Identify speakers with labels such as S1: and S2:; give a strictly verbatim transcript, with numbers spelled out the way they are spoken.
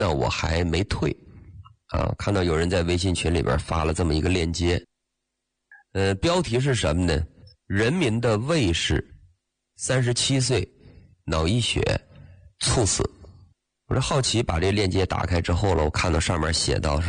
S1: 那我还没退啊。看到有人在微信群里边发了这么一个链接，呃，标题是什么呢？人民的卫士三十七岁脑溢血猝死。我这好奇把这链接打开之后了，我看到上面写到